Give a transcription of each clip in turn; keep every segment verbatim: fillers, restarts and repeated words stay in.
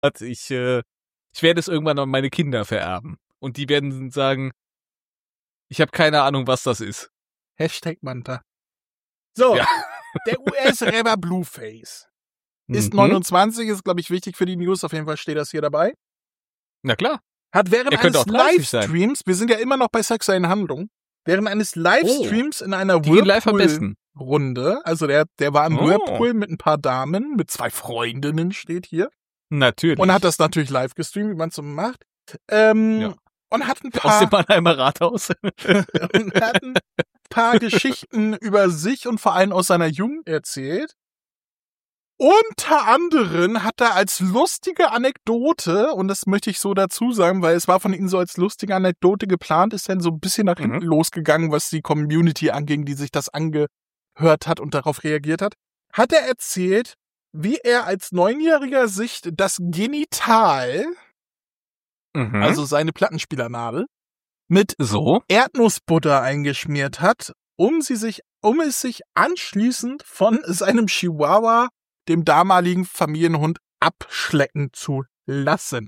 ich, äh, ich werde es irgendwann an meine Kinder vererben. Und die werden sagen, ich habe keine Ahnung, was das ist. Hashtag Manta. So, Ja. der U S-Rapper Blueface ist Mhm. neunundzwanzig, ist, glaube ich, wichtig für die News. Auf jeden Fall steht das hier dabei. Na klar. Hat während Er könnte eines auch dreißig sein. Livestreams, wir sind ja immer noch bei sexuellen Handlungen, während eines Livestreams in einer Die gehen live am besten. Whirlpool-Runde, also der, der war im Oh. Whirlpool mit ein paar Damen, mit zwei Freundinnen steht hier, Natürlich. und hat das natürlich live gestreamt, wie man es so macht. Ähm, Ja. Und hat ein Aus paar, dem Mannheimer Rathaus. und hat ein paar Geschichten über sich und vor allem aus seiner Jugend erzählt. Unter anderem hat er als lustige Anekdote, und das möchte ich so dazu sagen, weil es war von ihm so als lustige Anekdote geplant, ist dann so ein bisschen nach hinten Mhm. losgegangen, was die Community anging, die sich das angehört hat und darauf reagiert hat, hat er erzählt, wie er als Neunjähriger sich das Genital, Mhm. also seine Plattenspielernadel, mit so. Erdnussbutter eingeschmiert hat, um sie sich, um es sich anschließend von seinem Chihuahua, dem damaligen Familienhund, abschlecken zu lassen.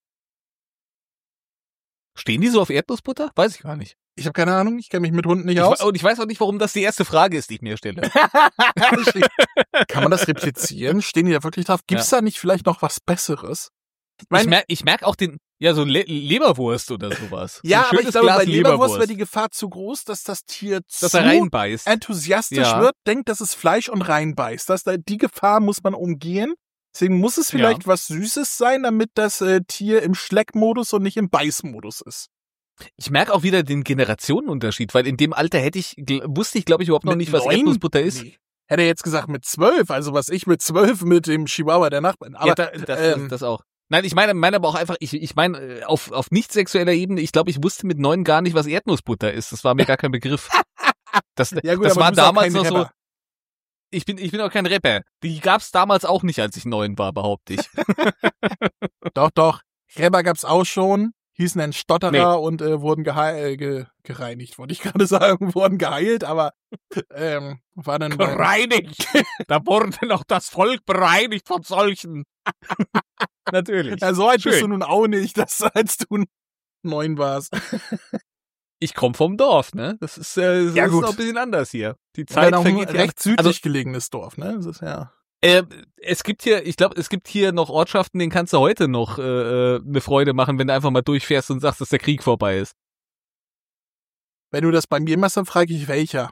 Stehen die so auf Erdnussbutter? Weiß ich gar nicht. Ich habe keine Ahnung, ich kenne mich mit Hunden nicht Ich, aus. und ich weiß auch nicht, warum das die erste Frage ist, die ich mir stelle. Kann man das replizieren? Stehen die da wirklich drauf? Gibt's da nicht vielleicht noch was Besseres? Ich Mein- merke ich merk auch den, ja, so Le Leberwurst oder sowas. Ja, so ein aber ich schönes glaube, Glas bei Leberwurst Leberwurst, wäre die Gefahr zu groß, dass das Tier dass zu er reinbeißt. enthusiastisch Ja. wird, denkt, dass es Fleisch und reinbeißt. Das, die Gefahr muss man umgehen. Deswegen muss es vielleicht Ja. was Süßes sein, damit das äh, Tier im Schleckmodus und nicht im Beißmodus ist. Ich merke auch wieder den Generationenunterschied, weil in dem Alter hätte ich, gl- wusste ich, glaube ich, überhaupt noch Mit nicht, was neun? Erdnussbutter ist. Nee. Hätte er jetzt gesagt mit zwölf, also was ich mit zwölf mit dem Chihuahua der Nachbarn. Aber ja, da, das, ähm, das auch. Nein, ich meine, meine aber auch einfach, ich, ich meine, äh, auf, auf nicht sexueller Ebene, ich glaube, ich wusste mit neun gar nicht, was Erdnussbutter ist. Das war mir gar kein Begriff. Das, ja gut, das aber war du bist auch damals kein noch so, Rapper. ich bin, ich bin auch kein Rapper. Die gab's damals auch nicht, als ich neun war, behaupte ich. Doch, doch. Rapper gab's auch schon. Hießen dann Stotterer und äh, wurden geheil, äh, ge gereinigt, wollte ich gerade sagen, wurden geheilt, aber ähm, war dann Gereinigt. Da wurde noch das Volk bereinigt von solchen. Natürlich. Ja, so alt bist Schön. du nun auch nicht, dass als du neun warst. Ich komme vom Dorf, ne? Das ist, äh, das Ja, ist gut. noch ein bisschen anders hier. Die Zeit Zeit ein vergeht ja. recht südlich Also, gelegenes Dorf, ne? Das ist ja. äh, es gibt hier, ich glaube, es gibt hier noch Ortschaften, denen kannst du heute noch äh, äh, eine Freude machen, wenn du einfach mal durchfährst und sagst, dass der Krieg vorbei ist. Wenn du das bei mir machst, dann frage ich welcher.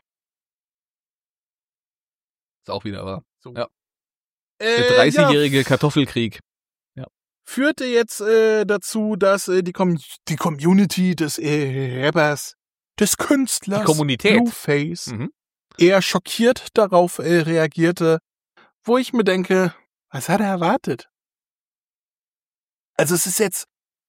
Ist auch wieder wahr. So. Ja. Äh, Der dreißigjährige ja, Kartoffelkrieg. führte jetzt äh, dazu, dass äh, die, Com die Community des äh, Rappers, des Künstlers Die Kommunität. Blueface Mhm. eher schockiert darauf äh, reagierte, wo ich mir denke, was hat er erwartet? Also es ist jetzt,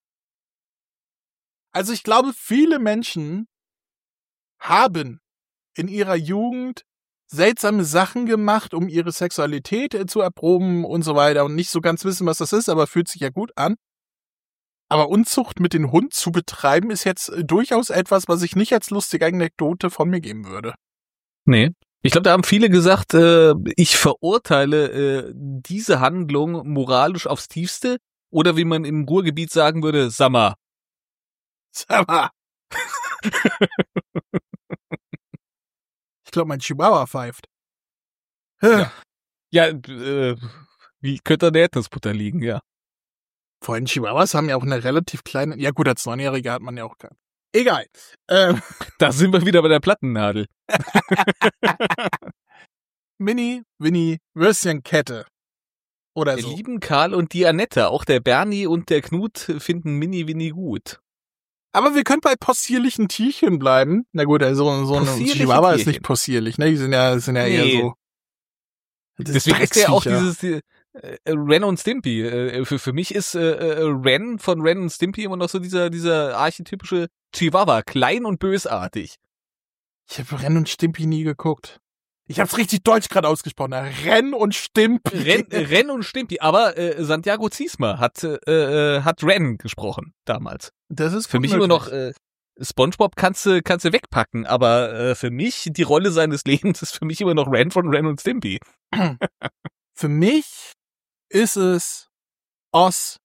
also ich glaube, viele Menschen haben in ihrer Jugend seltsame Sachen gemacht, um ihre Sexualität äh, zu erproben und so weiter und nicht so ganz wissen, was das ist, aber fühlt sich ja gut an. Aber Unzucht mit dem Hund zu betreiben, ist jetzt äh, durchaus etwas, was ich nicht als lustige Anekdote von mir geben würde. Nee. Ich glaube, da haben viele gesagt, äh, ich verurteile äh, diese Handlung moralisch aufs Tiefste. Oder wie man im Ruhrgebiet sagen würde, Sammer. Sag mal. Ich glaube, mein Chihuahua pfeift. Ja. Ja, äh, wie könnte an der Erdnussbutter liegen, ja. Vor allem Chihuahuas haben ja auch eine relativ kleine, ja gut, als Neunjähriger hat man ja auch keinen. Egal. Ähm, Da sind wir wieder bei der Plattennadel. Mini, Winnie, Würstchenkette. Oder Der so. lieben Karl und die Annette, auch der Bernie und der Knut finden Mini Winnie gut. Aber wir können bei possierlichen Tierchen bleiben. Na gut, also so ein Possierliche Chihuahua ist Tierchen. nicht possierlich, ne? Die sind ja, sind ja Nee. eher so. Das Deswegen ist ja auch Drecksviecher. dieses äh, Ren und Stimpy. Äh, für, für mich ist äh, äh, Ren von Ren und Stimpy immer noch so dieser, dieser archetypische Chihuahua, klein und bösartig. Ich habe Ren und Stimpy nie geguckt. Ich hab's richtig deutsch gerade ausgesprochen. Ren und Stimpy. Ren, Ren und Stimpy, aber äh, Santiago Ziesmer hat, äh, äh, hat Ren gesprochen damals. Das ist Für gut mich immer möglich. noch äh, SpongeBob kannst du kannst du wegpacken, aber äh, für mich die Rolle seines Lebens ist für mich immer noch Ren von Ren und Stimpy. Für mich ist es Oz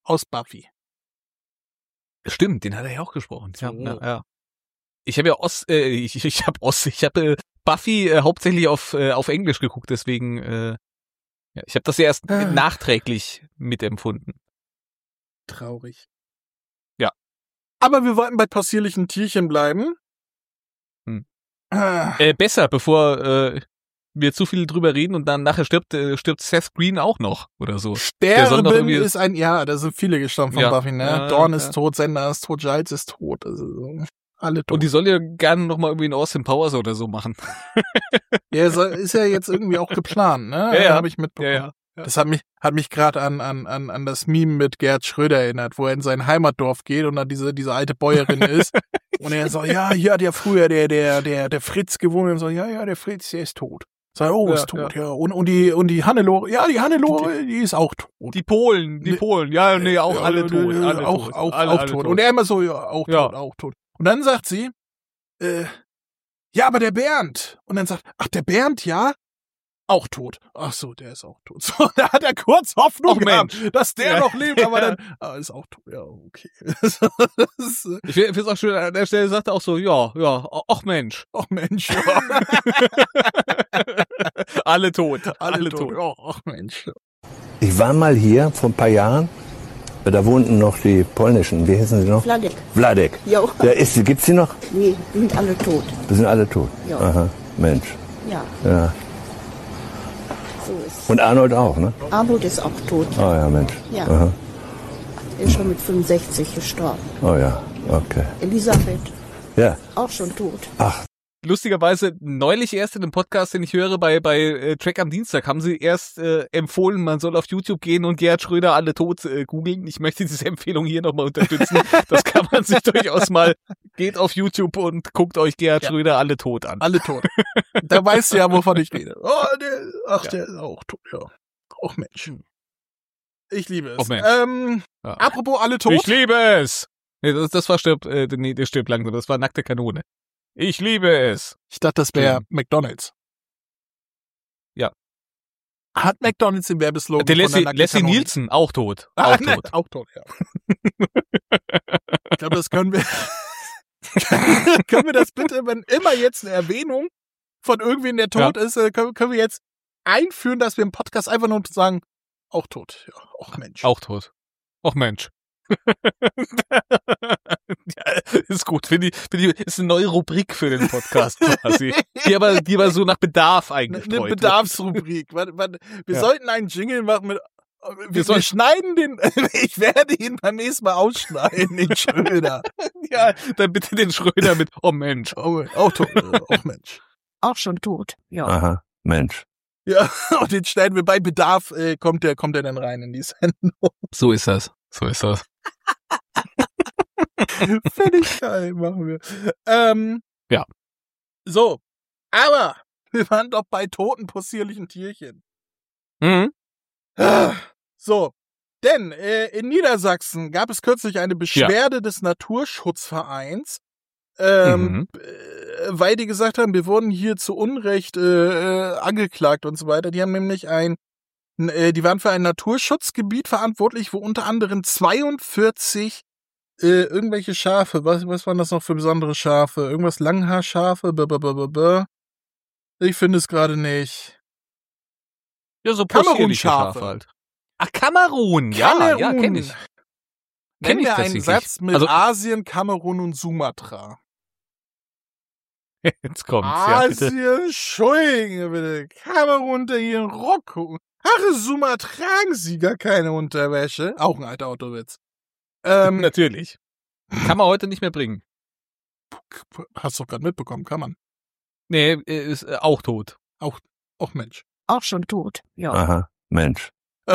aus Buffy. Stimmt, den hat er ja auch gesprochen. Ja, So. ja, ja. Ich habe ja Oz, äh, ich, ich habe Oz, ich habe äh, Buffy äh, hauptsächlich auf äh, auf Englisch geguckt, deswegen äh, ja, ich habe das ja erst Ah. nachträglich mitempfunden. Traurig. Ja. Aber wir wollten bei possierlichen Tierchen bleiben. Hm. Ah. Äh, besser, bevor äh, wir zu viel drüber reden und dann nachher stirbt äh, stirbt Seth Green auch noch oder so. Der soll doch Sterben irgendwie- ist ein, ja, da sind viele gestorben von Ja. Buffy, ne? Ja, Dawn ja. ist tot, Sender ist tot, Giles ist tot, also alle tot. Und die soll ja gerne noch mal irgendwie in Austin Powers oder so machen. ja, soll, ist ja jetzt irgendwie auch geplant, ne? Ja, ja. Habe ich mitbekommen. Ja, ja. Das hat mich, hat mich gerade an, an, an, an das Meme mit Gerd Schröder erinnert, wo er in sein Heimatdorf geht und da diese, diese alte Bäuerin ist. Und er so, ja, hier hat ja früher der, der, der, der Fritz gewohnt. Und so, ja, ja, der Fritz, der ist tot. Sag, oh, Ja, ist tot, ja. Und, und die, und die Hannelore, ja, die Hannelore, die ist auch tot. Die Polen, die Nee. Polen, ja, nee, auch Ja, alle äh, tot, äh, alle auch, tot, auch, alle, auch alle tot. Und er immer so, ja, auch Ja. tot, auch tot. Und dann sagt sie, äh, ja, aber der Bernd. Und dann sagt, ach, der Bernd, ja, auch tot. Ach so, der ist auch tot. So, da hat er kurz Hoffnung Ach, gehabt, Mensch. dass der Ja. noch lebt, aber Ja. dann, ah, ist auch tot. Ja, okay. das ist, äh, Ich finde es auch schön, an der Stelle sagt er auch so, ja, ja, ach Mensch, ach Mensch, ja. alle tot, alle, alle tot. tot. Ja, ach Mensch. Ich war mal hier vor ein paar Jahren, da wohnten noch die polnischen, wie hießen sie noch? Vladek. Vladek. Ja. Da ist, gibt's die noch? Nee, die sind alle tot. Die sind alle tot. Ja. Aha, Mensch. Ja, Ja. so ist. Und Arnold auch, ne? Arnold ist auch tot. Oh ja, Mensch. Ja. Aha. Er ist schon mit fünfundsechzig gestorben. Oh ja, okay. Elisabeth, Ja. auch schon tot. Ach, Lustigerweise, neulich erst in einem Podcast, den ich höre, bei bei äh, Track am Dienstag, haben sie erst äh, empfohlen, man soll auf YouTube gehen und Gerhard Schröder alle tot äh, googeln. Ich möchte diese Empfehlung hier nochmal unterstützen. Das kann man sich durchaus mal, geht auf YouTube und guckt euch Gerhard Ja. Schröder alle tot an. Alle tot. Da weißt du ja, wovon ich rede. Oh, der, ach, Ja. der ist auch tot, ja. Ach Mensch. Ich liebe es. Ach, Mensch. Ähm, Ja. apropos alle tot. Ich liebe es! Nee, das, das war stirb, äh, nee, der stirbt langsam, das war nackte Kanone. Ich liebe es! Ich dachte, das wäre Mhm. McDonald's. Ja. Hat McDonald's den Werbeslogan Der von Leslie, nackten Leslie Kanone? Nielsen, auch tot. Ah, Auch ne, tot. auch tot, ja. Ich glaube, das können wir. können wir das bitte, wenn immer jetzt eine Erwähnung von irgendwen, der tot ist, äh, können, können wir jetzt einführen, dass wir im Podcast einfach nur sagen, auch tot. Ja, auch Mensch. Auch tot. Och Mensch. Ja, ist gut, finde ich, finde ich, ist eine neue Rubrik für den Podcast quasi. Die aber, die aber so nach Bedarf Eine, eingestreut eine wird. Bedarfsrubrik. Warte, warte. Wir Ja. sollten einen Jingle machen mit. Wir, wir, sollen- schneiden den. Ich werde ihn beim nächsten Mal ausschneiden, den Schröder. Ja, dann bitte den Schröder mit, oh Mensch. Oh, auch tot. Auch Mensch. Auch schon tot. Ja. aha, Mensch. Ja, und den schneiden wir bei Bedarf, äh, kommt der, kommt der dann rein in die Sendung. So ist das. So ist das. Finde ich geil, machen wir. Ähm, Ja. So, aber wir waren doch bei toten possierlichen Tierchen. Mhm. Ah, So, denn äh, in Niedersachsen gab es kürzlich eine Beschwerde des Naturschutzvereins, ähm, Mhm. äh, weil die gesagt haben, wir wurden hier zu Unrecht äh, äh, angeklagt und so weiter. Die haben nämlich ein, äh, die waren für ein Naturschutzgebiet verantwortlich, wo unter anderem zweiundvierzig äh, irgendwelche Schafe, was, was waren das noch für besondere Schafe? Irgendwas Langhaarschafe? B -b -b -b -b. Ich finde es gerade nicht. Ja, so Kamerun-Schafe. possierliche Schafe halt. Ach, Kamerun. Ja, ja, kenn ich. Kenn Nenn ich mir einen tatsächlich. Satz mit Also- Asien, Kamerun und Sumatra. Jetzt kommt's, ja, bitte. Asien, Entschuldigung, bitte. Kamerun unter ihren Rock gucken. Ach, Sumatra tragen sie gar keine Unterwäsche. Auch ein alter Autowitz. Ähm, Natürlich. Kann man heute nicht mehr bringen. hast du doch gerade mitbekommen, kann man. Nee, ist äh, auch tot. Auch Mensch. Auch schon tot. Ja. Aha, Mensch.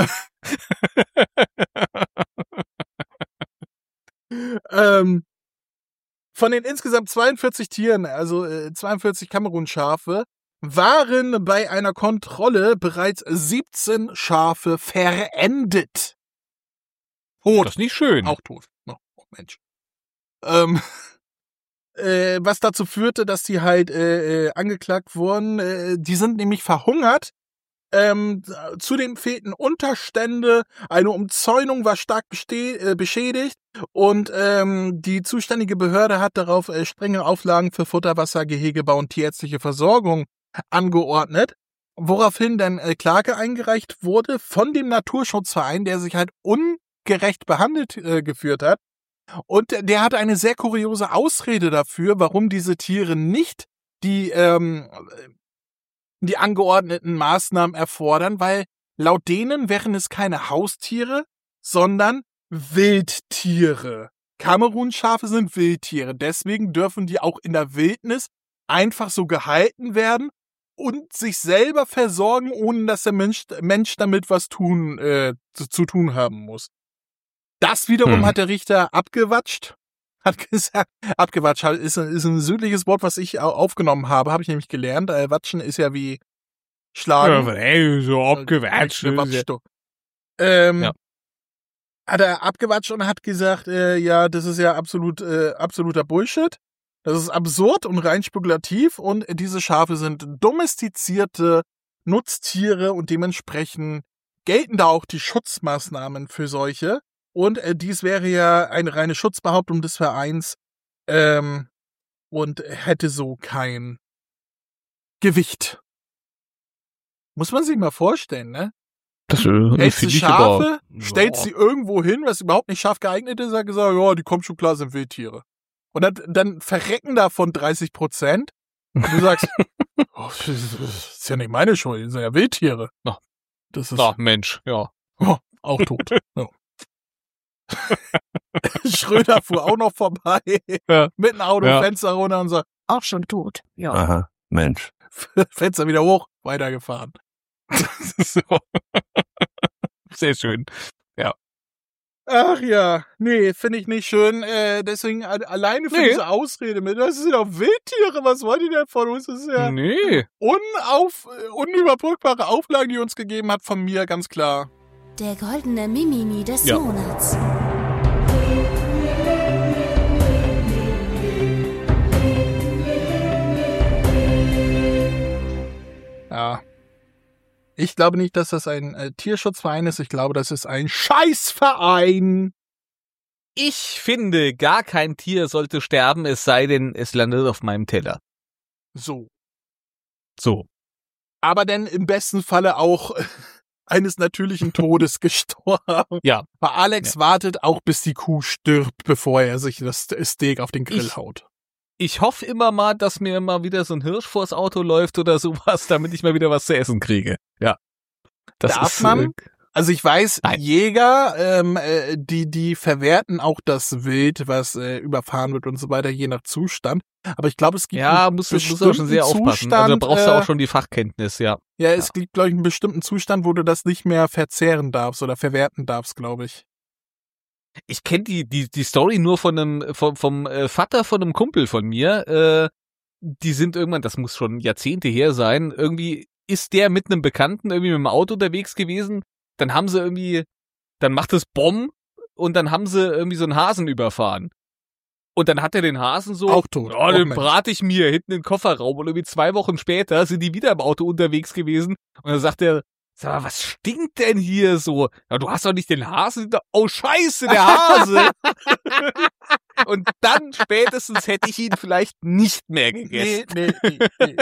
Ähm, von den insgesamt zweiundvierzig Tieren, also äh, zweiundvierzig Kamerun-Schafe, waren bei einer Kontrolle bereits siebzehn Schafe verendet. Tot. Das ist nicht schön. Auch tot. Oh, oh Mensch. Ähm, äh, was dazu führte, dass die halt äh, äh, angeklagt wurden. Äh, die sind nämlich verhungert, Ähm, zudem fehlten Unterstände, eine Umzäunung war stark beste- äh, beschädigt und ähm, die zuständige Behörde hat darauf äh, strenge Auflagen für Futterwasser, Gehegebau und tierärztliche Versorgung angeordnet, woraufhin dann äh, Klage eingereicht wurde von dem Naturschutzverein, der sich halt ungerecht behandelt äh, geführt hat. Und der hatte eine sehr kuriose Ausrede dafür, warum diese Tiere nicht die ähm, die angeordneten Maßnahmen erfordern, weil laut denen wären es keine Haustiere, sondern Wildtiere. Kamerunschafe sind Wildtiere, deswegen dürfen die auch in der Wildnis einfach so gehalten werden und sich selber versorgen, ohne dass der Mensch, Mensch damit was tun äh, zu, zu tun haben muss. Das wiederum Hm. hat der Richter abgewatscht. Hat gesagt, abgewatscht ist, ist ein südliches Wort, was ich au- aufgenommen habe, habe ich nämlich gelernt. Äh, watschen ist ja wie schlagen. ey, so abgewatscht. Gewatscht, du. Ähm, Ja. Hat er abgewatscht und hat gesagt, äh, ja, das ist ja absolut äh, absoluter Bullshit. Das ist absurd und rein spekulativ und diese Schafe sind domestizierte Nutztiere und dementsprechend gelten da auch die Schutzmaßnahmen für solche. Und äh, dies wäre ja eine reine Schutzbehauptung des Vereins ähm, und hätte so kein Gewicht. Muss man sich mal vorstellen, ne? Das äh, Hältst du finde ich Schafe, aber, stellst sie irgendwo hin, was überhaupt nicht scharf geeignet ist, hat gesagt, ja, die kommen schon klar, sind Wildtiere. Und dann, dann verrecken davon dreißig Prozent. Und du sagst, oh, das ist ja nicht meine Schuld, das sind ja Wildtiere. Ja. Das ist Ach, Mensch, ja. oh, auch tot. Ja. Schröder fuhr auch noch vorbei, Ja. mit dem Auto, Ja. Fenster runter und sagt, Auch schon tot. Ja. Aha, Mensch. Fenster wieder hoch, weitergefahren. so. Sehr schön. Ach ja, nee, finde ich nicht schön. Äh, deswegen a- alleine für Nee. diese Ausrede mit, das sind doch Wildtiere, was wollt ihr denn von uns? Das ist ja Nee. unauf, äh, unüberbrückbare Auflagen, die ihr uns gegeben habt, von mir, ganz klar. Der goldene Mimimi des Ja. Monats. Ja. Ich glaube nicht, dass das ein äh, Tierschutzverein ist. Ich glaube, das ist ein Scheißverein. Ich finde, gar kein Tier sollte sterben, es sei denn, es landet auf meinem Teller. So. So. Aber denn im besten Falle auch eines natürlichen Todes gestorben. Ja. Weil Alex wartet auch, bis die Kuh stirbt, bevor er sich das Steak auf den Grill Ich- haut. Ich hoffe immer mal, dass mir mal wieder so ein Hirsch vors Auto läuft oder sowas, damit ich mal wieder was zu essen kriege. Ja. Das Darf ist, man? Äh, Also ich weiß, Nein. Jäger, ähm, äh, die die verwerten auch das Wild, was äh, überfahren wird und so weiter, je nach Zustand. Aber ich glaube, es gibt ja, einen muss, muss auch schon bestimmten sehr aufpassen. Zustand, Also da brauchst du äh, auch schon die Fachkenntnis, ja. Ja, es gibt, glaube ich, einen bestimmten Zustand, wo du das nicht mehr verzehren darfst oder verwerten darfst, glaube ich. Ich kenne die, die, die Story nur von einem, vom, vom äh, Vater von einem Kumpel von mir. Äh, die sind irgendwann, das muss schon Jahrzehnte her sein, irgendwie ist der mit einem Bekannten irgendwie mit dem Auto unterwegs gewesen. Dann haben sie irgendwie, dann macht es Bomb und dann haben sie irgendwie so einen Hasen überfahren. Und dann hat er den Hasen so, Auch tot. oh, Auch den Mensch. brate ich mir hinten in den Kofferraum. Und irgendwie zwei Wochen später sind die wieder im Auto unterwegs gewesen. Und dann sagt er, sag mal, was stinkt denn hier so? Ja, du hast doch nicht den Hasen. da- Oh, scheiße, der Hase. Und dann spätestens hätte ich ihn vielleicht nicht mehr gegessen. Nee, nee, nee,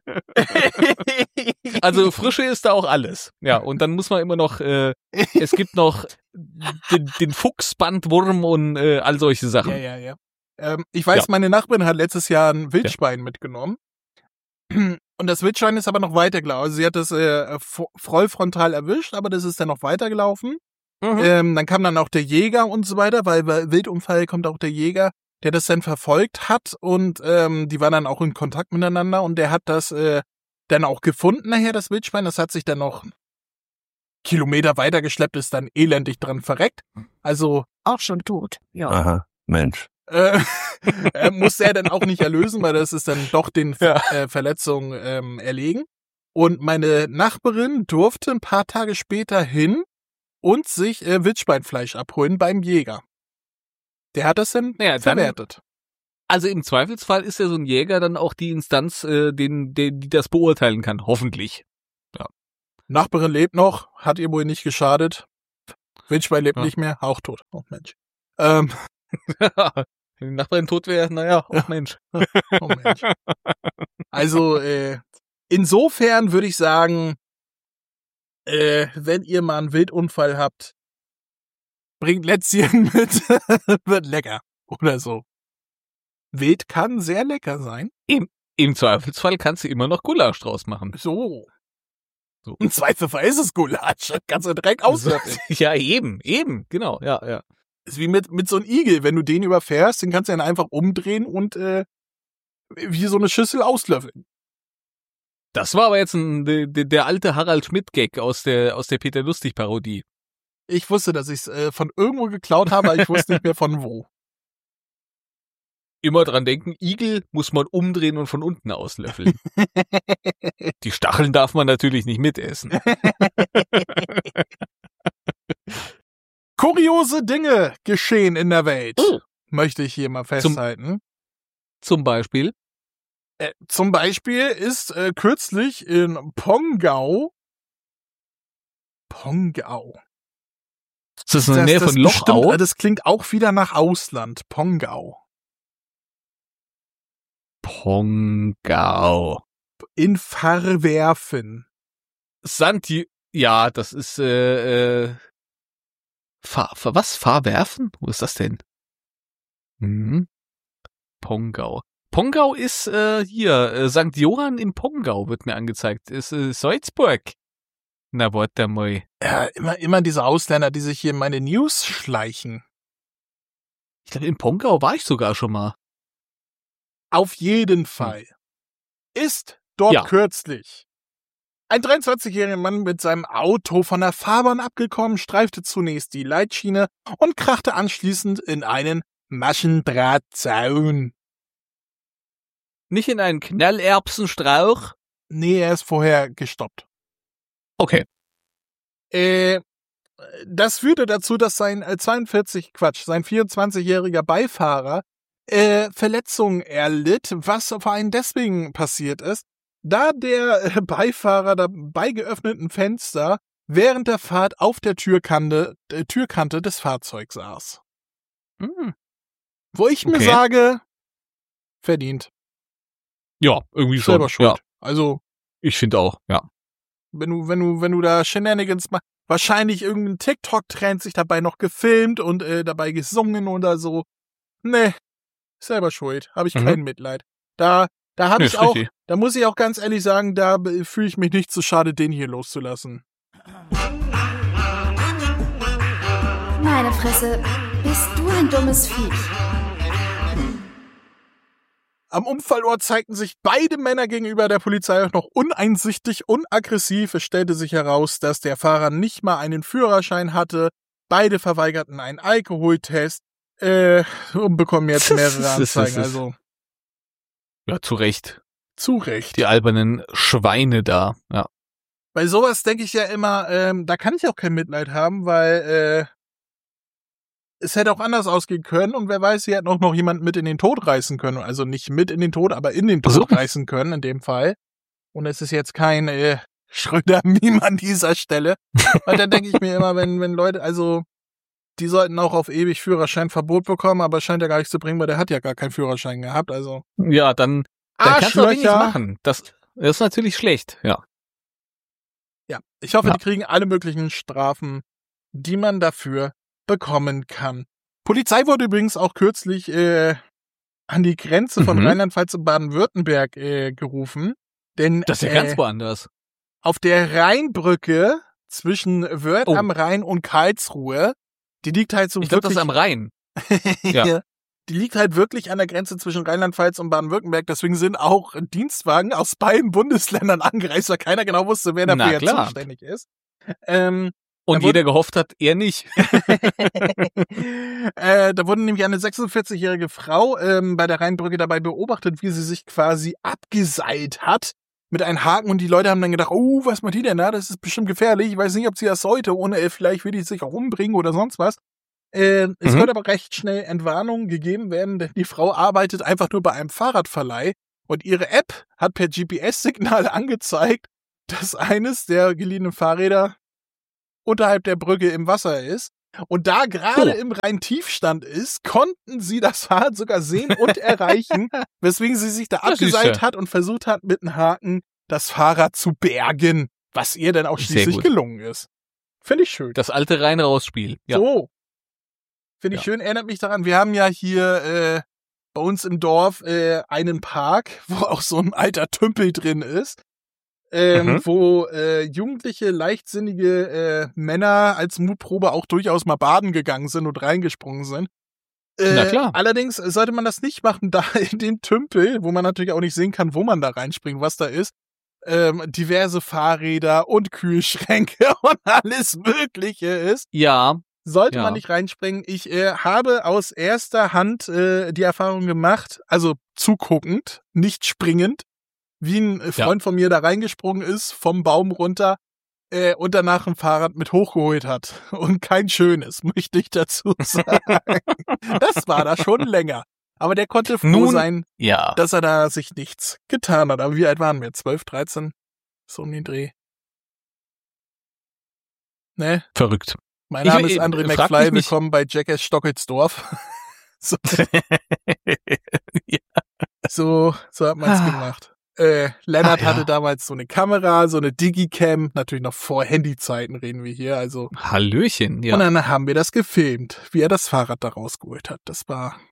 nee. Also Frische ist da auch alles. Ja, und dann muss man immer noch, äh, es gibt noch den, den Fuchsbandwurm und äh, all solche Sachen. Ja, ja, ja. Ähm, ich weiß, Ja. meine Nachbarin hat letztes Jahr ein Wildschwein mitgenommen. Und das Wildschwein ist aber noch weitergelaufen. Also sie hat das äh, vo- vollfrontal erwischt, aber das ist dann noch weitergelaufen. Mhm. Ähm, dann kam dann auch der Jäger und so weiter, weil bei Wildunfall kommt auch der Jäger, der das dann verfolgt hat und ähm, die waren dann auch in Kontakt miteinander und der hat das äh, dann auch gefunden nachher, das Wildschwein. Das hat sich dann noch Kilometer weitergeschleppt, ist dann elendig dran verreckt. Also Auch schon tot. Ja. Aha, Mensch. äh, äh, musste er dann auch nicht erlösen, weil das ist dann doch den Ja. äh, Verletzungen ähm, erlegen. Und meine Nachbarin durfte ein paar Tage später hin und sich äh, Wildschweinfleisch abholen beim Jäger. Der hat das dann Naja, dann- verwertet. Also im Zweifelsfall ist ja so ein Jäger dann auch die Instanz, äh, den, den, die das beurteilen kann. Hoffentlich. Ja. Nachbarin lebt noch, hat ihr wohl nicht geschadet. Wildschwein lebt Ja. nicht mehr, auch tot. Oh Mensch. Ähm, Wenn die Nachbarin tot wäre, naja, oh Mensch. oh Mensch. Also, äh, insofern würde ich sagen, äh, wenn ihr mal einen Wildunfall habt, bringt Lätzchen mit, wird lecker. Oder so. Wild kann sehr lecker sein. Im Zweifelsfall kannst du immer noch Gulasch draus machen. So. So. Im Zweifelsfall ist es Gulasch. Kannst du direkt auslöffeln. Ja, eben, eben, genau, ja, ja. Ist wie mit, mit so einem Igel. Wenn du den überfährst, den kannst du dann einfach umdrehen und äh, wie so eine Schüssel auslöffeln. Das war aber jetzt ein, der, der alte Harald Schmidt-Gag aus der, aus der Peter Lustig-Parodie. Ich wusste, dass ich es äh, von irgendwo geklaut habe, aber ich wusste nicht mehr von wo. Immer dran denken, Igel muss man umdrehen und von unten auslöffeln. Die Stacheln darf man natürlich nicht mitessen. Kuriose Dinge geschehen in der Welt. Oh. Möchte ich hier mal festhalten. Zum Beispiel. Äh, zum Beispiel ist äh, kürzlich in Pongau Pongau. Ist das in der Nähe von bestimmt, Lochau? äh, das klingt auch wieder nach Ausland. Pongau. Pongau. In Verwerfen. Santi, ja, das ist, äh, äh, Fahr, Fahr, was? Fahrwerfen? Wo ist das denn? Mhm. Pongau. Pongau ist, äh, hier, äh, Sankt Johann in Pongau wird mir angezeigt. Ist, äh, Salzburg. Na, warte mal. Ja, immer, immer diese Ausländer, die sich hier in meine News schleichen. Ich glaube, in Pongau war ich sogar schon mal. Auf jeden Fall ist dort Ja. kürzlich ein dreiundzwanzigjähriger Mann mit seinem Auto von der Fahrbahn abgekommen, streifte zunächst die Leitschiene und krachte anschließend in einen Maschendrahtzaun. Nicht in einen Knallerbsenstrauch? Nee, er ist vorher gestoppt. Okay. Äh, das führte dazu, dass sein äh, zweiundvierzig, Quatsch, sein vierundzwanzigjähriger Beifahrer äh, Verletzungen erlitt, was vor allem deswegen passiert ist, da der äh, Beifahrer da bei geöffneten Fenster während der Fahrt auf der Türkante, äh, Türkante des Fahrzeugs saß. Hm. Wo ich mir Okay. sage, verdient. Ja, irgendwie schon. Selber schuld. Ja, Also, ich finde auch, ja. wenn du, wenn du, wenn du da Shenanigans machst, wahrscheinlich irgendein TikTok-Trend sich dabei noch gefilmt und äh, dabei gesungen oder so. Nee, selber schuld. Habe ich Mhm. kein Mitleid. Da, da habe Nee, ich ist auch, richtig. da muss ich auch ganz ehrlich sagen, da äh, fühle ich mich nicht so schade, den hier loszulassen. Meine Fresse, bist du ein dummes Viech. Am Unfallort zeigten sich beide Männer gegenüber der Polizei auch noch uneinsichtig und aggressiv. Es stellte sich heraus, dass der Fahrer nicht mal einen Führerschein hatte. Beide verweigerten einen Alkoholtest äh, und bekommen jetzt mehrere Anzeigen. Also Ja, zu Recht. zu Recht. Die albernen Schweine da, ja. Bei sowas denke ich ja immer, ähm, da kann ich auch kein Mitleid haben, weil äh, es hätte auch anders ausgehen können und wer weiß, sie hätten auch noch jemanden mit in den Tod reißen können. Also nicht mit in den Tod, aber in den Tod So. reißen können in dem Fall. Und es ist jetzt kein äh, Schröder-Meme an dieser Stelle. Weil dann denke ich mir immer, wenn, wenn Leute, also die sollten auch auf ewig Führerscheinverbot bekommen, aber scheint ja gar nichts zu bringen, weil der hat ja gar keinen Führerschein gehabt. Also Ja, dann, dann kannst du auch wenig Arschlöcher. machen. Das, das ist natürlich schlecht, ja. Ja, ich hoffe, Ja. die kriegen alle möglichen Strafen, die man dafür bekommen kann. Polizei wurde übrigens auch kürzlich äh, an die Grenze von Mhm. Rheinland-Pfalz und Baden-Württemberg äh, gerufen, denn Das ist ja äh, ganz woanders. auf der Rheinbrücke zwischen Wörth Oh. am Rhein und Karlsruhe, die liegt halt so Ich glaube, das wirklich ist am Rhein. Ja. die liegt halt wirklich an der Grenze zwischen Rheinland-Pfalz und Baden-Württemberg. Deswegen sind auch Dienstwagen aus beiden Bundesländern angereist, weil keiner genau wusste, wer Na dafür jetzt klar. zuständig ist. Ähm, Und Da jeder gehofft hat, er nicht. äh, da wurde nämlich eine sechsundvierzigjährige Frau ähm, bei der Rheinbrücke dabei beobachtet, wie sie sich quasi abgeseilt hat mit einem Haken und die Leute haben dann gedacht, oh, was macht die denn da? Das ist bestimmt gefährlich. Ich weiß nicht, ob sie das sollte und äh, vielleicht will die sich auch umbringen oder sonst was. Äh, es Mhm. wird aber recht schnell Entwarnung gegeben werden, denn die Frau arbeitet einfach nur bei einem Fahrradverleih und ihre App hat per G P S-Signal angezeigt, dass eines der geliehenen Fahrräder unterhalb der Brücke im Wasser ist. Und da gerade Oh. im Rhein-Tiefstand ist, konnten sie das Fahrrad sogar sehen und erreichen, weswegen sie sich da Das ist abgeseilt ja- hat und versucht hat, mit einem Haken das Fahrrad zu bergen, was ihr dann auch Sehr schließlich gut. gelungen ist. Finde ich schön. Das alte Rein-Raus-Spiel. Ja. So. Finde ich Ja. schön, erinnert mich daran, wir haben ja hier äh, bei uns im Dorf äh, einen Park, wo auch so ein alter Tümpel drin ist, ähm, Mhm. wo äh, jugendliche, leichtsinnige äh, Männer als Mutprobe auch durchaus mal baden gegangen sind und reingesprungen sind. Äh, Na klar. Allerdings sollte man das nicht machen, da in dem Tümpel, wo man natürlich auch nicht sehen kann, wo man da reinspringt, was da ist, ähm, diverse Fahrräder und Kühlschränke und alles Mögliche ist. Ja, Sollte Ja. man nicht reinspringen. Ich äh, habe aus erster Hand äh, die Erfahrung gemacht, also zuguckend, nicht springend, wie ein äh, Freund von mir da reingesprungen ist, vom Baum runter äh, und danach ein Fahrrad mit hochgeholt hat. Und kein schönes, möchte ich dazu sagen. Das war da schon länger. Aber der konnte froh Nun- sein, ja. dass er da sich nichts getan hat. Aber wie alt waren wir? zwölf, dreizehn? So um den Dreh. Ne? Verrückt. Mein Ich- Name ist ich- André frag McFly, mich nicht- willkommen bei Jackass Stockelsdorf. so, so, so hat man's Ah. gemacht. Äh, Lennart Ah, ja. hatte damals so eine Kamera, so eine Digicam, natürlich noch vor Handyzeiten reden wir hier, also. Hallöchen, ja. Und dann haben wir das gefilmt, wie er das Fahrrad da rausgeholt hat. Das war Das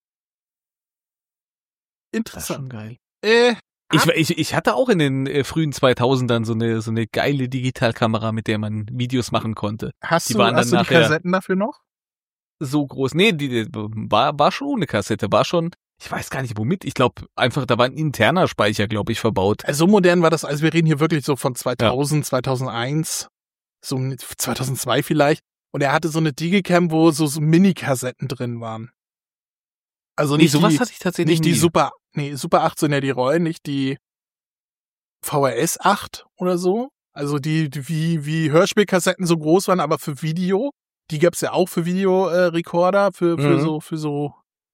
ist interessant. schon geil. Äh, Ich, ich, ich hatte auch in den äh, frühen zweitausendern so eine, so eine geile Digitalkamera, mit der man Videos machen konnte. hast die du, waren hast du dann die nachher- Kassetten dafür noch? So groß. Nee, die, die war, war schon ohne Kassette, war schon, ich weiß gar nicht womit. Ich glaube, einfach, da war ein interner Speicher, glaube ich, verbaut. Also so modern war das, also wir reden hier wirklich so von zweitausend, zweitausendeins, so zweitausendzwei vielleicht. Und er hatte so eine Digicam, wo so, so Mini-Kassetten drin waren. Also Nee, nicht sowas die, hatte ich tatsächlich nicht die nie. Super, nee, Super acht sind ja die Rollen, nicht die V H S acht oder so. Also die, die wie, wie Hörspielkassetten so groß waren, aber für Video. Die gab's ja auch für Videorekorder, für, für Mhm. so, für so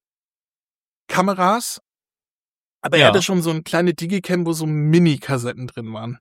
Kameras. Aber er Ja. hatte schon so eine kleine Digicam, wo so Mini-Kassetten drin waren.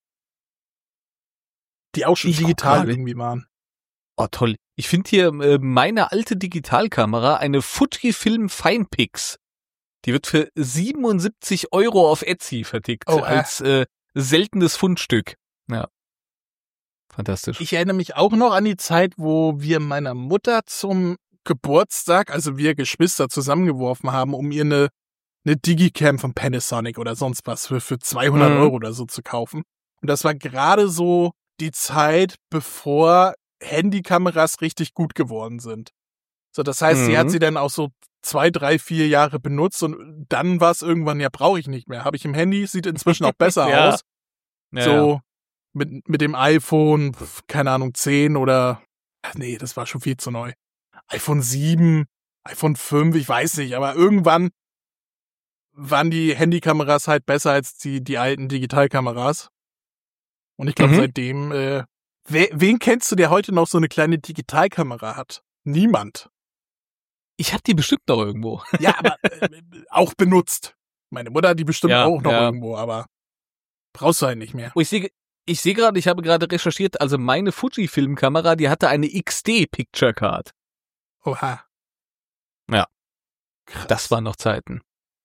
Die auch schon Ich digital guck mal. irgendwie waren. Oh, toll. Ich finde hier äh, meine alte Digitalkamera, eine Fujifilm Finepix. Die wird für siebenundsiebzig Euro auf Etsy vertickt, Oh, äh. als äh, seltenes Fundstück. Ja. Fantastisch. Ich erinnere mich auch noch an die Zeit, wo wir meiner Mutter zum Geburtstag, also wir Geschwister zusammengeworfen haben, um ihr eine, eine Digicam von Panasonic oder sonst was für, für zweihundert Mhm. Euro oder so zu kaufen. Und das war gerade so die Zeit, bevor Handykameras richtig gut geworden sind. So, das heißt, sie Mhm. hat sie dann auch so zwei, drei, vier Jahre benutzt und dann war es irgendwann, ja, brauche ich nicht mehr. Habe ich im Handy, sieht inzwischen auch besser Ja. aus. Ja, so mit mit dem iPhone, pf, keine Ahnung, zehn oder ach nee, das war schon viel zu neu. iPhone sieben, iPhone fünf, ich weiß nicht, aber irgendwann waren die Handykameras halt besser als die die alten Digitalkameras. Und ich glaube, Mhm. seitdem äh, wer, wen kennst du, der heute noch so eine kleine Digitalkamera hat? Niemand. Ich habe die bestimmt noch irgendwo. Ja, aber äh, auch benutzt. Meine Mutter hat die bestimmt Ja, auch noch ja. irgendwo, aber brauchst du halt nicht mehr. Oh, ich sehe ich sehe gerade, ich habe gerade recherchiert, also meine Fujifilm-Kamera, die hatte eine X D Picture Card. Oha. Ja. Krass. Das waren noch Zeiten.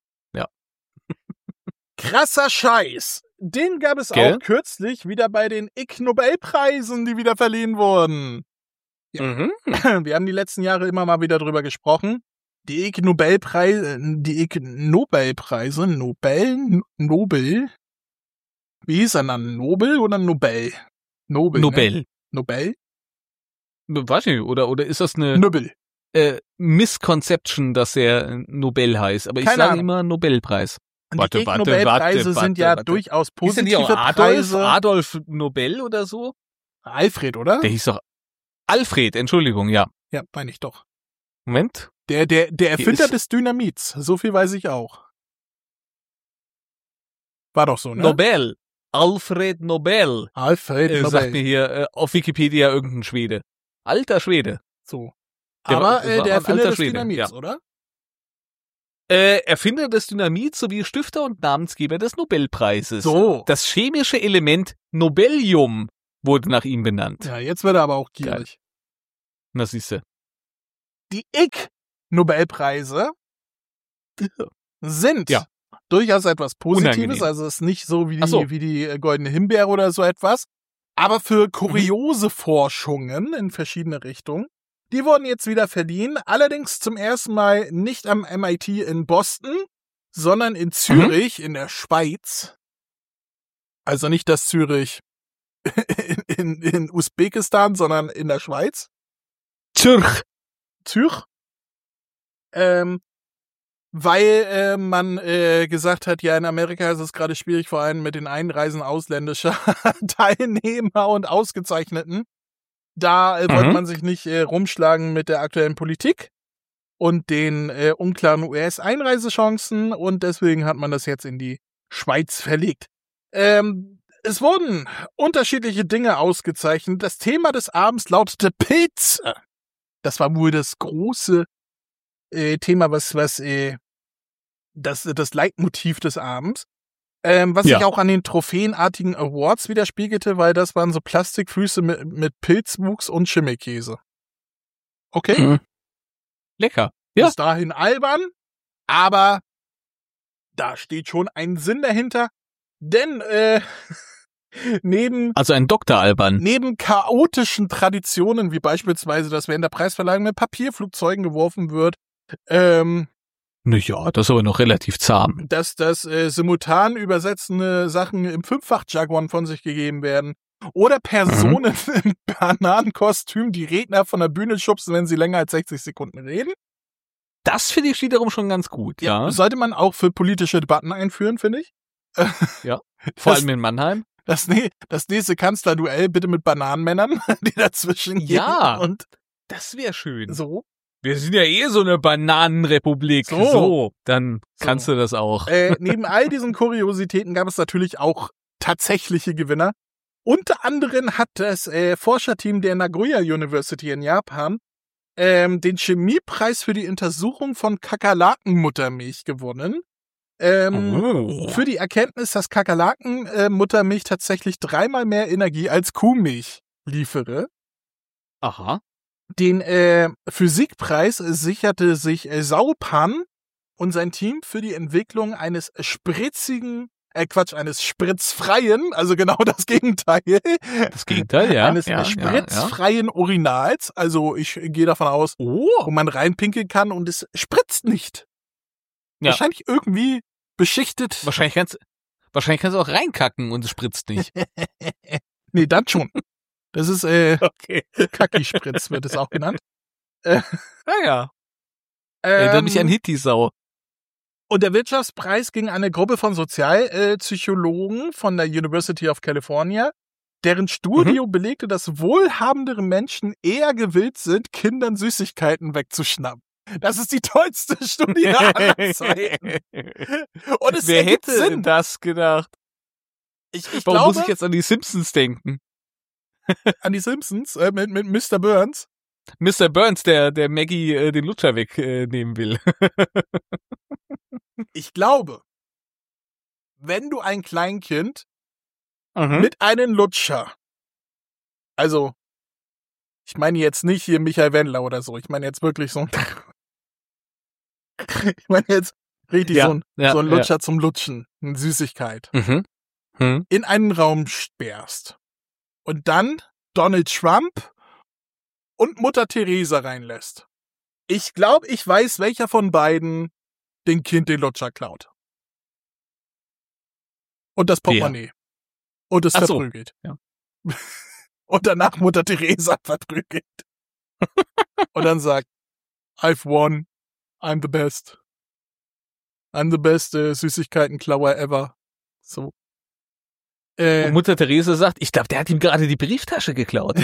Krasser Scheiß. Den gab es Gell? auch kürzlich wieder bei den Ig Nobelpreisen, die wieder verliehen wurden. Ja. Mhm. Wir haben die letzten Jahre immer mal wieder drüber gesprochen. Die Ig Nobelpreise, die Ig Nobelpreise, Nobel, Nobel. Wie hieß er dann? Nobel oder Nobel? Nobel. Ne? Nobel. Nobel? Weiß nicht, oder, oder ist das eine Nobel. äh, Misconception, dass er Nobel heißt? Aber ich Keine sage Ahnung. immer Nobelpreis. Und Warte, die Ig warte, Nobelpreise warte, sind ja warte, warte. durchaus Hieß der nicht auch positive Adolf, Preise. Adolf Nobel oder so? Alfred, oder? Der hieß doch Alfred, Entschuldigung, ja. Ja, meine ich doch. Moment. Der, der, der Erfinder ist- des Dynamits. So viel weiß ich auch. War doch so, ne? Nobel. Alfred Nobel. Alfred Äh, Nobel. sagt mir hier äh, auf Wikipedia irgendein Schwede. Alter Schwede. So. Der Aber war- äh, war der ein Erfinder alter des Schwede, Dynamits, ja. oder? Äh, Erfinder des Dynamits sowie Stifter und Namensgeber des Nobelpreises. So. Das chemische Element Nobelium wurde nach ihm benannt. Ja, jetzt wird er aber auch gierig. Na siehste. Die Ig-Nobelpreise sind Ja. durchaus etwas Positives, Unangenehm. also es ist nicht so wie die, Ach so. wie die äh, Goldene Himbeere oder so etwas, aber für kuriose Forschungen in verschiedene Richtungen. Die wurden jetzt wieder verliehen, allerdings zum ersten Mal nicht am M I T in Boston, sondern in Zürich in der Schweiz. Also nicht das Zürich in, in, in Usbekistan, sondern in der Schweiz. Zürich. Zürich. Ähm, weil äh, man äh, gesagt hat, ja, in Amerika ist es gerade schwierig, vor allem mit den Einreisen ausländischer Teilnehmer und Ausgezeichneten. Da äh, Mhm. wollte man sich nicht äh, rumschlagen mit der aktuellen Politik und den äh, unklaren U S-Einreisechancen und deswegen hat man das jetzt in die Schweiz verlegt. Ähm, es wurden unterschiedliche Dinge ausgezeichnet. Das Thema des Abends lautete Pilze. Das war wohl das große äh, Thema, was, was äh, das, das Leitmotiv des Abends. Ähm, was Ja. sich auch an den trophäenartigen Awards widerspiegelte, weil das waren so Plastikfüße mit, mit Pilzwuchs und Schimmelkäse. Okay? Mhm. Lecker. Ja. Bis dahin albern, aber da steht schon ein Sinn dahinter, denn äh, neben Also ein Doktor Alban. Neben chaotischen Traditionen, wie beispielsweise, dass während der Preisverleihung mit Papierflugzeugen geworfen wird, ähm, Naja, das ist aber noch relativ zahm. dass das äh, simultan übersetzende Sachen im Fünffach-Jargon von sich gegeben werden oder Personen im Bananenkostüm die Redner von der Bühne schubsen, wenn sie länger als sechzig Sekunden reden. Das finde ich wiederum schon ganz gut, ja. Sollte man auch für politische Debatten einführen, finde ich. Ja. Vor das- allem in Mannheim. Das, ne- das nächste Kanzlerduell bitte mit Bananenmännern, die dazwischen gehen Ja. und Das wäre schön. so. Wir sind ja eh so eine Bananenrepublik. So. So, dann So. kannst du das auch. Äh, neben all diesen Kuriositäten gab es natürlich auch tatsächliche Gewinner. Unter anderem hat das äh, Forscherteam der Nagoya University in Japan ähm, den Chemiepreis für die Untersuchung von Kakerlakenmuttermilch gewonnen. Ähm, Oh. Für die Erkenntnis, dass Kakerlakenmuttermilch tatsächlich dreimal mehr Energie als Kuhmilch liefere. Aha. Den äh, Physikpreis sicherte sich äh, Saupan und sein Team für die Entwicklung eines spritzigen, äh Quatsch, eines spritzfreien, also genau das Gegenteil, Das Gegenteil, ja. eines ja, spritzfreien Urinals. Also ich gehe davon aus, Ja, ja. wo Oh. man reinpinkeln kann und es spritzt nicht. Ja. Wahrscheinlich irgendwie beschichtet. Wahrscheinlich kannst, wahrscheinlich kannst du auch reinkacken und es spritzt nicht. Nee, dann schon. Das ist äh, Okay. Kacki-Spritz, wird es auch genannt. Naja. Erinnert mich an Ähm, Hittisau. Und der Wirtschaftspreis ging an eine Gruppe von Sozialpsychologen von der University of California, deren Studie belegte, dass wohlhabendere Menschen eher gewillt sind, Kindern Süßigkeiten wegzuschnappen. Das ist die tollste Studie aller Zeiten. Und es Wer ergibt hätte Sinn. das gedacht? Ich, ich Warum glaube muss ich jetzt an die Simpsons denken? an die Simpsons äh, mit, mit Mister Burns. Mister Burns, der, der Maggie äh, den Lutscher wegnehmen äh, will. Ich glaube, wenn du ein Kleinkind Mhm. mit einem Lutscher, also ich meine jetzt nicht hier Michael Wendler oder so, ich meine jetzt wirklich so ein ich meine jetzt richtig Ja, so ein, ja, so ein ja. Lutscher zum Lutschen, eine Süßigkeit, Mhm. Mhm. in einen Raum sperrst und dann Donald Trump und Mutter Teresa reinlässt. Ich glaube, ich weiß, welcher von beiden dem Kind den Lutscher klaut. Und das Portemonnaie. Und es Ach so, verprügelt. ja. Und danach Mutter Teresa verprügelt. Und dann sagt, I've won, I'm the best. I'm the best äh, Süßigkeitenklauer ever. So. Äh, Und Mutter Therese sagt, ich glaube, der hat ihm gerade die Brieftasche geklaut.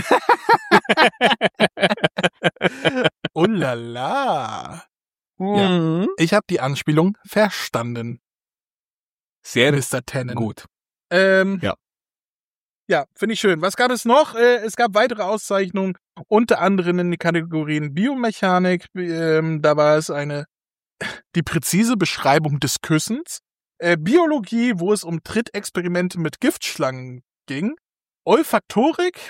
oh la la. Mhm. Ich habe die Anspielung verstanden, Sehr Mister Tennant. gut. Ähm, Ja. Ja, finde ich schön. Was gab es noch? Äh, es gab weitere Auszeichnungen, unter anderem in den Kategorien Biomechanik. Ähm, da war es eine die präzise Beschreibung des Küssens. Äh, Biologie, wo es um Trittexperimente mit Giftschlangen ging. Olfaktorik,